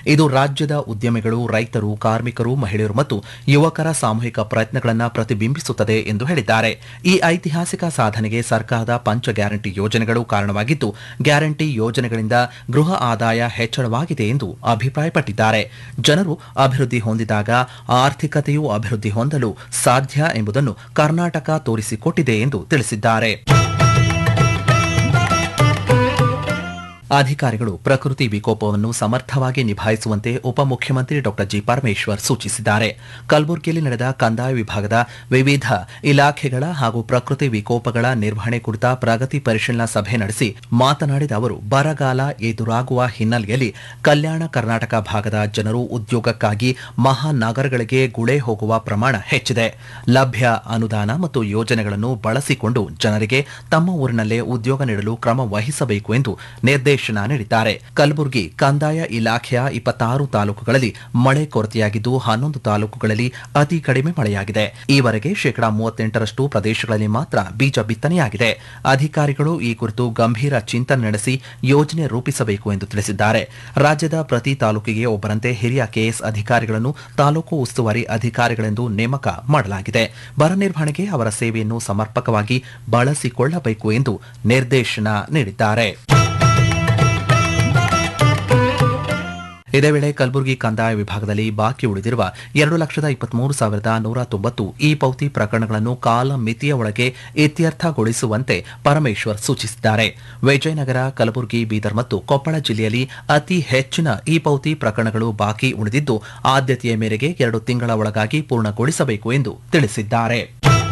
ಇದು ರಾಜ್ಯದ ಉದ್ಯಮಿಗಳು, ರೈತರು, ಕಾರ್ಮಿಕರು, ಮಹಿಳೆಯರು ಮತ್ತು ಯುವಕರ ಸಾಮೂಹಿಕ ಪ್ರಯತ್ನಗಳನ್ನು ಪ್ರತಿಬಿಂಬಿಸುತ್ತದೆ ಎಂದು ಹೇಳಿದ್ದಾರೆ. ಈ ಐತಿಹಾಸಿಕ ಸಾಧನೆಗೆ ಸರ್ಕಾರದ ಪಂಚ ಗ್ಯಾರಂಟಿ ಯೋಜನೆಗಳು ಕಾರಣವಾಗಿದ್ದು, ಗ್ಯಾರಂಟಿ ಯೋಜನೆಗಳಿಂದ ಗೃಹ ಆದಾಯ ಹೆಚ್ಚಳವಾಗಿದೆ ಎಂದು ಅಭಿಪ್ರಾಯಪಟ್ಟಿದ್ದಾರೆ. ಜನರು ಅಭಿವೃದ್ಧಿ ಹೊಂದಿದಾಗ ಆರ್ಥಿಕತೆಯು ಅಭಿವೃದ್ಧಿ ಹೊಂದಲು ಸಾಧ್ಯ ಎಂಬುದನ್ನು ಕರ್ನಾಟಕ ತೋರಿಸಿಕೊಟ್ಟಿದೆ ಎಂದು ತಿಳಿಸಿದ್ದಾರೆ. ಅಧಿಕಾರಿಗಳು ಪ್ರಕೃತಿ ವಿಕೋಪವನ್ನು ಸಮರ್ಥವಾಗಿ ನಿಭಾಯಿಸುವಂತೆ ಉಪಮುಖ್ಯಮಂತ್ರಿ ಡಾ ಜಿ ಪರಮೇಶ್ವರ್ ಸೂಚಿಸಿದ್ದಾರೆ. ಕಲಬುರಗಿಯಲ್ಲಿ ನಡೆದ ಕಂದಾಯ ವಿಭಾಗದ ವಿವಿಧ ಇಲಾಖೆಗಳ ಹಾಗೂ ಪ್ರಕೃತಿ ವಿಕೋಪಗಳ ನಿರ್ವಹಣೆ ಕುರಿತ ಪ್ರಗತಿ ಪರಿಶೀಲನಾ ಸಭೆ ನಡೆಸಿ ಮಾತನಾಡಿದ ಅವರು, ಬರಗಾಲ ಎದುರಾಗುವ ಹಿನ್ನೆಲೆಯಲ್ಲಿ ಕಲ್ಯಾಣ ಕರ್ನಾಟಕ ಭಾಗದ ಜನರು ಉದ್ಯೋಗಕ್ಕಾಗಿ ಮಹಾನಗರಗಳಿಗೆ ಗುಳೆ ಹೋಗುವ ಪ್ರಮಾಣ ಹೆಚ್ಚಿದೆ. ಲಭ್ಯ ಅನುದಾನ ಮತ್ತು ಯೋಜನೆಗಳನ್ನು ಬಳಸಿಕೊಂಡು ಜನರಿಗೆ ತಮ್ಮ ಊರಿನಲ್ಲೇ ಉದ್ಯೋಗ ನೀಡಲು ಕ್ರಮ ವಹಿಸಬೇಕು ಎಂದು ನಿರ್ದೇಶನ ನೀಡಿದ್ದಾರೆ. ಕಲಬುರಗಿ ಕಂದಾಯ ಇಲಾಖೆಯ 26 ತಾಲೂಕುಗಳಲ್ಲಿ ಮಳೆ ಕೊರತೆಯಾಗಿದ್ದು 11 ತಾಲೂಕುಗಳಲ್ಲಿ ಅತಿ ಕಡಿಮೆ ಮಳೆಯಾಗಿದೆ. ಈವರೆಗೆ 38% ಪ್ರದೇಶಗಳಲ್ಲಿ ಮಾತ್ರ ಬೀಜ ಬಿತ್ತನೆಯಾಗಿದೆ. ಅಧಿಕಾರಿಗಳು ಈ ಕುರಿತು ಗಂಭೀರ ಚಿಂತನೆ ನಡೆಸಿ ಯೋಜನೆ ರೂಪಿಸಬೇಕು ಎಂದು ತಿಳಿಸಿದ್ದಾರೆ. ರಾಜ್ಯದ ಪ್ರತಿ ತಾಲೂಕಿಗೆ ಒಬ್ಬರಂತೆ ಹಿರಿಯ ಕೆಎಸ್ ಅಧಿಕಾರಿಗಳನ್ನು ತಾಲೂಕು ಉಸ್ತುವಾರಿ ಅಧಿಕಾರಿಗಳೆಂದು ನೇಮಕ ಮಾಡಲಾಗಿದೆ. ಬರ ನಿರ್ವಹಣೆಗೆ ಅವರ ಸೇವೆಯನ್ನು ಸಮರ್ಪಕವಾಗಿ ಬಳಸಿಕೊಳ್ಳಬೇಕು ಎಂದು ನಿರ್ದೇಶನ ನೀಡಿದ್ದಾರೆ. ಇದೇ ವೇಳೆ ಕಲಬುರಗಿ ಕಂದಾಯ ವಿಭಾಗದಲ್ಲಿ ಬಾಕಿ ಉಳಿದಿರುವ 2,23,190 ಇ ಪೌತಿ ಪ್ರಕರಣಗಳನ್ನು ಕಾಲಮಿತಿಯ ಒಳಗೆ ಇತ್ಯರ್ಥಗೊಳಿಸುವಂತೆ ಪರಮೇಶ್ವರ್ ಸೂಚಿಸಿದ್ದಾರೆ. ವಿಜಯನಗರ, ಕಲಬುರಗಿ, ಬೀದರ್ ಮತ್ತು ಕೊಪ್ಪಳ ಜಿಲ್ಲೆಯಲ್ಲಿ ಅತಿ ಹೆಚ್ಚಿನ ಇ ಪೌತಿ ಪ್ರಕರಣಗಳು ಬಾಕಿ ಉಳಿದಿದ್ದು, ಆದ್ಯತೆಯ ಮೇರೆಗೆ 2 ತಿಂಗಳ ಒಳಗಾಗಿ ಪೂರ್ಣಗೊಳಿಸಬೇಕು ಎಂದು ತಿಳಿಸಿದ್ದಾರೆ.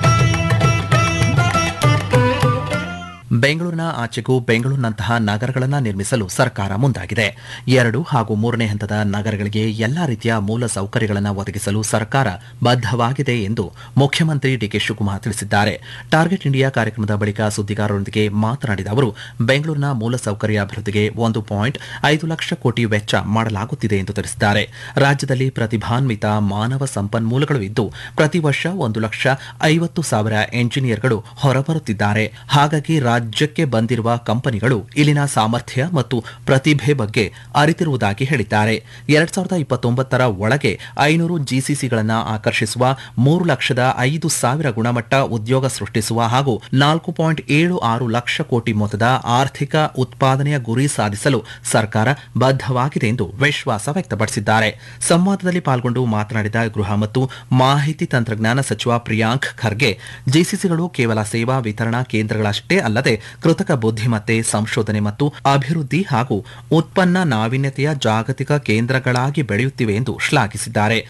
ಬೆಂಗಳೂರಿನ ಆಚೆಗೂ ಬೆಂಗಳೂರಿನಂತಹ ನಗರಗಳನ್ನು ನಿರ್ಮಿಸಲು ಸರ್ಕಾರ ಮುಂದಾಗಿದೆ. 2 ಹಾಗೂ 3ನೇ ಹಂತದ ನಗರಗಳಿಗೆ ಎಲ್ಲಾ ರೀತಿಯ ಮೂಲ ಸೌಕರ್ಯಗಳನ್ನು ಒದಗಿಸಲು ಸರ್ಕಾರ ಬದ್ಧವಾಗಿದೆ ಎಂದು ಮುಖ್ಯಮಂತ್ರಿ ಡಿಕೆ ಶಿವಕುಮಾರ್ ತಿಳಿಸಿದ್ದಾರೆ. ಟಾರ್ಗೆಟ್ ಇಂಡಿಯಾ ಕಾರ್ಯಕ್ರಮದ ಬಳಿಕ ಸುದ್ದಿಗಾರರೊಂದಿಗೆ ಮಾತನಾಡಿದ ಅವರು, ಬೆಂಗಳೂರಿನ ಮೂಲಸೌಕರ್ಯ ಅಭಿವೃದ್ಧಿಗೆ 1.5 ಲಕ್ಷ ಕೋಟಿ ವೆಚ್ಚ ಮಾಡಲಾಗುತ್ತಿದೆ ಎಂದು ತಿಳಿಸಿದ್ದಾರೆ. ರಾಜ್ಯದಲ್ಲಿ ಪ್ರತಿಭಾನ್ವಿತ ಮಾನವ ಸಂಪನ್ಮೂಲಗಳು ಇದ್ದು, ಪ್ರತಿ ವರ್ಷ 1,50,000 ಎಂಜಿನಿಯರ್ಗಳು ಹೊರಬರುತ್ತಿದ್ದಾರೆ. ಹಾಗಾಗಿ ರಾಜ್ಯಕ್ಕೆ ಬಂದಿರುವ ಕಂಪನಿಗಳು ಇಲ್ಲಿನ ಸಾಮರ್ಥ್ಯ ಮತ್ತು ಪ್ರತಿಭೆ ಬಗ್ಗೆ ಅರಿತಿರುವುದಾಗಿ ಹೇಳಿದ್ದಾರೆ. 2029ರ ಒಳಗೆ 500 ಜಿಸಿಸಿಗಳನ್ನು ಆಕರ್ಷಿಸುವ, 3,05,000 ಗುಣಮಟ್ಟ ಉದ್ಯೋಗ ಸೃಷ್ಟಿಸುವ ಹಾಗೂ 4.76 ಲಕ್ಷ ಕೋಟಿ ಮೊತ್ತದ ಆರ್ಥಿಕ ಉತ್ಪಾದನೆಯ ಗುರಿ ಸಾಧಿಸಲು ಸರ್ಕಾರ ಬದ್ಧವಾಗಿದೆ ಎಂದು ವಿಶ್ವಾಸ ವ್ಯಕ್ತಪಡಿಸಿದ್ದಾರೆ. ಸಂವಾದದಲ್ಲಿ ಪಾಲ್ಗೊಂಡು ಮಾತನಾಡಿದ ಗೃಹ ಮತ್ತು ಮಾಹಿತಿ ತಂತ್ರಜ್ಞಾನ ಸಚಿವ ಪ್ರಿಯಾಂಕ್ ಖರ್ಗೆ, ಜಿಸಿಸಿಗಳು ಕೇವಲ ಸೇವಾ ವಿತರಣಾ ಕೇಂದ್ರಗಳಷ್ಟೇ ಅಲ್ಲದೆ ಕೃತಕ ಬುದ್ಧಿಮತ್ತೆ, ಸಂಶೋಧನೆ ಮತ್ತು ಅಭಿವೃದ್ಧಿ ಹಾಗೂ ಉತ್ಪನ್ನ ನಾವೀನ್ಯತೆಯ ಜಾಗತಿಕ ಕೇಂದ್ರಗಳಾಗಿ ಬೆಳೆಯುತ್ತಿವೆ ಎಂದು ಶ್ಲಾಘಿಸಿದ್ದಾರೆ.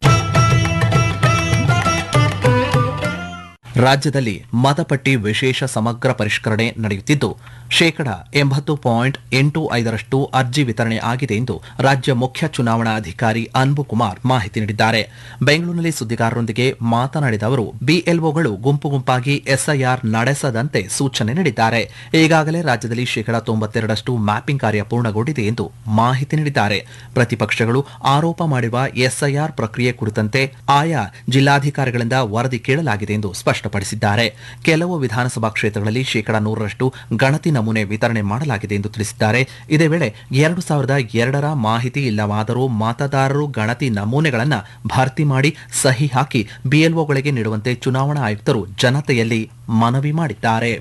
ರಾಜ್ಯದಲ್ಲಿ ಮತಪಟ್ಟಿ ವಿಶೇಷ ಸಮಗ್ರ ಪರಿಷ್ಕರಣೆ ನಡೆಯುತ್ತಿದ್ದು, 80.85% ಅರ್ಜಿ ವಿತರಣೆ ಆಗಿದೆ ಎಂದು ರಾಜ್ಯ ಮುಖ್ಯ ಚುನಾವಣಾ ಅಧಿಕಾರಿ ಅನ್ಬು ಕುಮಾರ್ ಮಾಹಿತಿ ನೀಡಿದ್ದಾರೆ. ಬೆಂಗಳೂರಿನಲ್ಲಿ ಸುದ್ದಿಗಾರರೊಂದಿಗೆ ಮಾತನಾಡಿದ ಅವರು, ಬಿಎಲ್ಒಗಳು ಗುಂಪು ಗುಂಪಾಗಿ ಎಸ್ಐಆರ್ ನಡೆಸದಂತೆ ಸೂಚನೆ ನೀಡಿದ್ದಾರೆ. ಈಗಾಗಲೇ ರಾಜ್ಯದಲ್ಲಿ 92% ಮ್ಯಾಪಿಂಗ್ ಕಾರ್ಯ ಪೂರ್ಣಗೊಂಡಿದೆ ಎಂದು ಮಾಹಿತಿ ನೀಡಿದ್ದಾರೆ. ಪ್ರತಿಪಕ್ಷಗಳು ಆರೋಪ ಮಾಡಿರುವ ಎಸ್ಐಆರ್ ಪ್ರಕ್ರಿಯೆ ಕುರಿತಂತೆ ಆಯಾ ಜಿಲ್ಲಾಧಿಕಾರಿಗಳಿಂದ ವರದಿ ಕೇಳಲಾಗಿದೆ ಎಂದು ಸ್ಪಷ್ಟಪಡಿಸಿದ್ದಾರೆ. ಕೆಲವು ವಿಧಾನಸಭಾ ಕ್ಷೇತ್ರಗಳಲ್ಲಿ 100% ಗಣತಿ ನಮೂನೆ ವಿತರಣೆ ಮಾಡಲಾಗಿದೆ ಎಂದು ತಿಳಿಸಿದ್ದಾರೆ. ಇದೇ ವೇಳೆ 2002ರ ಮಾಹಿತಿ ಇಲ್ಲವಾದರೂ ಮತದಾರರು ಗಣತಿ ನಮೂನೆಗಳನ್ನು ಭರ್ತಿ ಮಾಡಿ ಸಹಿ ಹಾಕಿ ಬಿಎಲ್ಒಗಳಿಗೆ ನೀಡುವಂತೆ ಚುನಾವಣಾ ಆಯುಕ್ತರು ಜನತೆಯಲ್ಲಿ ಮನವಿ ಮಾಡಿದ್ದಾರೆ.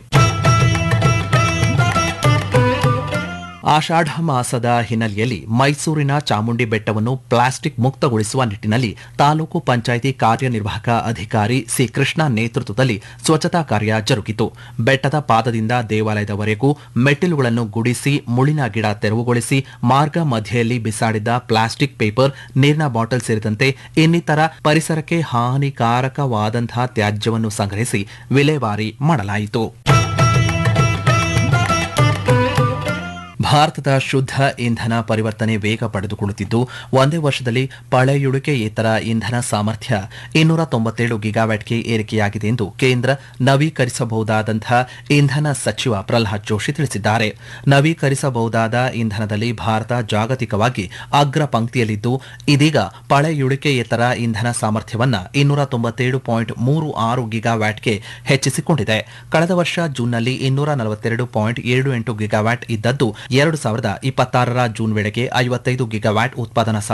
ಆಷಾಢ ಮಾಸದ ಹಿನ್ನೆಲೆಯಲ್ಲಿ ಮೈಸೂರಿನ ಚಾಮುಂಡಿ ಬೆಟ್ಟವನ್ನು ಪ್ಲಾಸ್ಟಿಕ್ ಮುಕ್ತಗೊಳಿಸುವ ನಿಟ್ಟಿನಲ್ಲಿ ತಾಲೂಕು ಪಂಚಾಯಿತಿ ಕಾರ್ಯನಿರ್ವಾಹಕ ಅಧಿಕಾರಿ ಸಿ ಕೃಷ್ಣ ನೇತೃತ್ವದಲ್ಲಿ ಸ್ವಚ್ಛತಾ ಕಾರ್ಯ ಜರುಗಿತು. ಬೆಟ್ಟದ ಪಾದದಿಂದ ದೇವಾಲಯದವರೆಗೂ ಮೆಟ್ಟಿಲುಗಳನ್ನು ಗುಡಿಸಿ, ಮುಳ್ಳಿನ ಗಿಡ ತೆರವುಗೊಳಿಸಿ, ಮಾರ್ಗ ಮಧ್ಯೆಯಲ್ಲಿ ಬಿಸಾಡಿದ್ದ ಪ್ಲಾಸ್ಟಿಕ್, ಪೇಪರ್, ನೀರಿನ ಬಾಟಲ್ ಸೇರಿದಂತೆ ಇನ್ನಿತರ ಪರಿಸರಕ್ಕೆ ಹಾನಿಕಾರಕವಾದಂತಹ ತ್ಯಾಜ್ಯವನ್ನು ಸಂಗ್ರಹಿಸಿ ವಿಲೇವಾರಿ ಮಾಡಲಾಯಿತು. ಭಾರತದ ಶುದ್ಧ ಇಂಧನ ಪರಿವರ್ತನೆ ವೇಗ ಪಡೆದುಕೊಳ್ಳುತ್ತಿದ್ದು, ಒಂದೇ ವರ್ಷದಲ್ಲಿ ಪಳೆಯುಳಿಕೆಯೇತರ ಇಂಧನ ಸಾಮರ್ಥ್ಯ 297 ಗಿಗಾವ್ಯಾಟ್ಗೆ ಏರಿಕೆಯಾಗಿದೆ ಎಂದು ಕೇಂದ್ರ ನವೀಕರಿಸಬಹುದಾದಂತಹ ಇಂಧನ ಸಚಿವ ಪ್ರಹ್ಲಾದ್ ಜೋಶಿ ತಿಳಿಸಿದ್ದಾರೆ. ನವೀಕರಿಸಬಹುದಾದ ಇಂಧನದಲ್ಲಿ ಭಾರತ ಜಾಗತಿಕವಾಗಿ ಅಗ್ರ ಪಂಕ್ತಿಯಲ್ಲಿದ್ದು, ಇದೀಗ ಪಳೆಯುಳಿಕೆಯೇತರ ಇಂಧನ ಸಾಮರ್ಥ್ಯವನ್ನು 297.36 ಗಿಗಾವ್ಯಾಟ್ಗೆ ಹೆಚ್ಚಿಸಿಕೊಂಡಿದೆ. ಕಳೆದ ವರ್ಷ ಜೂನ್ನಲ್ಲಿ 242.78 ಗಿಗಾವ್ಯಾಟ್ ಇದ್ದದ್ದು 2026ರ ಜೂನ್ ವೇಳೆಗೆ 55 ಗಿಗಾವ್ಯಾಟ್ ಉತ್ಪಾದನಾ